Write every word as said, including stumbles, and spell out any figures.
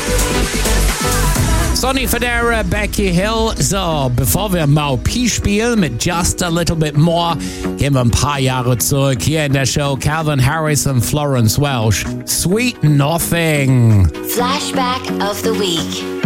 Sonny Fodera, Becky Hill. So, bevor wir Mau P spielen mit Just a Little Bit More, gehen wir ein paar Jahre zurück hier in der Show. Calvin Harris und Florence Welch. Sweet Nothing. Flashback of the Week.